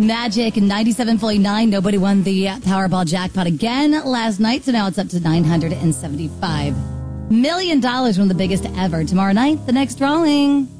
Magic 97.9. Nobody won the Powerball jackpot again last night, so now it's up to $975 million, one of the biggest ever. Tomorrow night, the next drawing.